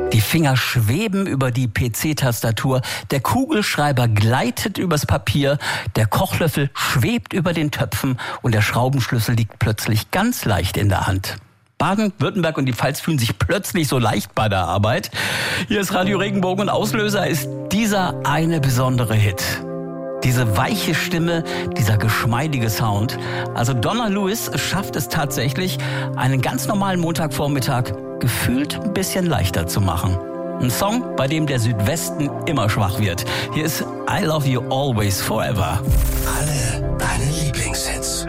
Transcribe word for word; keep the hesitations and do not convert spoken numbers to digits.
Die Finger schweben über die P C-Tastatur, der Kugelschreiber gleitet übers Papier, der Kochlöffel schwebt über den Töpfen und der Schraubenschlüssel liegt plötzlich ganz leicht in der Hand. Baden, Württemberg und die Pfalz fühlen sich plötzlich so leicht bei der Arbeit. Hier ist Radio Regenbogen und Auslöser ist dieser eine besondere Hit. Diese weiche Stimme, dieser geschmeidige Sound. Also Donna Lewis schafft es tatsächlich, einen ganz normalen Montagvormittag gefühlt ein bisschen leichter zu machen. Ein Song, bei dem der Südwesten immer schwach wird. Hier ist I Love You Always Forever. Alle deine Lieblingshits.